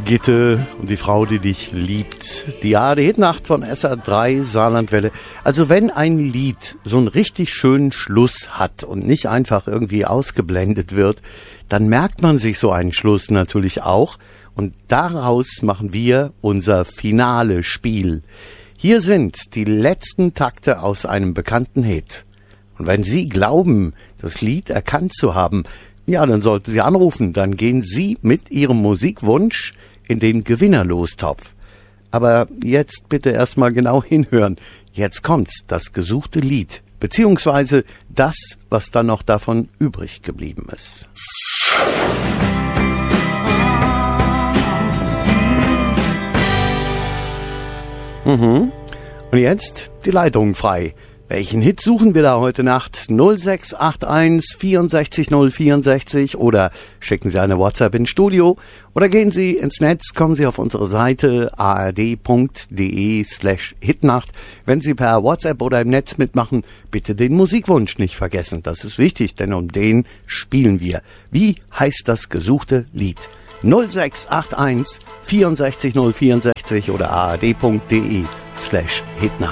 Brigitte und die Frau, die dich liebt. Die ARD-Hitnacht von SR3 Saarlandwelle. Also wenn ein Lied so einen richtig schönen Schluss hat und nicht einfach irgendwie ausgeblendet wird, dann merkt man sich so einen Schluss natürlich auch. Und daraus machen wir unser Finale-Spiel. Hier sind die letzten Takte aus einem bekannten Hit. Und wenn Sie glauben, das Lied erkannt zu haben, ja, dann sollten Sie anrufen. Dann gehen Sie mit Ihrem Musikwunsch in den Gewinnerlostopf. Aber jetzt bitte erstmal genau hinhören. Jetzt kommt's, das gesuchte Lied, beziehungsweise das, was dann noch davon übrig geblieben ist. Und jetzt die Leitung frei. Welchen Hit suchen wir da heute Nacht? 0681 64 064 oder schicken Sie eine WhatsApp ins Studio oder gehen Sie ins Netz, kommen Sie auf unsere Seite ard.de/Hitnacht. Wenn Sie per WhatsApp oder im Netz mitmachen, bitte den Musikwunsch nicht vergessen. Das ist wichtig, denn um den spielen wir. Wie heißt das gesuchte Lied? 0681 64 064 oder ard.de/Hitnacht.